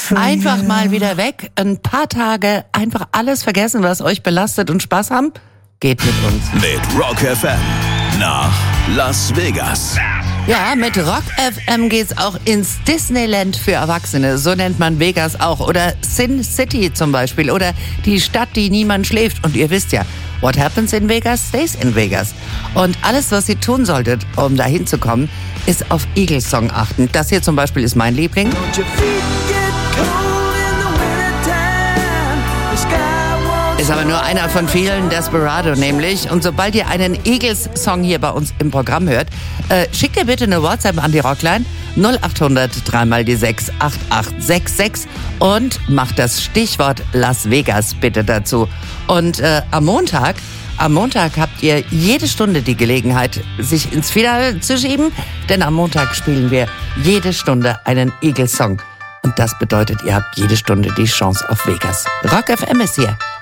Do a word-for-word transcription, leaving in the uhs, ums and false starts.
Einfach mal wieder weg, ein paar Tage einfach alles vergessen, was euch belastet und Spaß haben? Geht mit uns. Mit Rock F M nach Las Vegas. Ja, mit Rock F M geht's auch ins Disneyland für Erwachsene. So nennt man Vegas auch. Oder Sin City zum Beispiel. Oder die Stadt, die niemand schläft. Und ihr wisst ja, what happens in Vegas stays in Vegas. Und alles, was ihr tun solltet, um da hinzukommen, ist auf Eagles Song achten. Das hier zum Beispiel ist mein Liebling. Ist aber nur einer von vielen, Desperado nämlich. Und sobald ihr einen Eagles-Song hier bei uns im Programm hört, äh, schickt ihr bitte eine WhatsApp an die Rockline null acht hundert drei mal die sechs acht acht sechs sechs und macht das Stichwort Las Vegas bitte dazu. Und äh, am Montag, am Montag habt ihr jede Stunde die Gelegenheit, sich ins Finale zu schieben, denn am Montag spielen wir jede Stunde einen Eagles-Song. Und das bedeutet, ihr habt jede Stunde die Chance auf Vegas. Rock F M ist hier.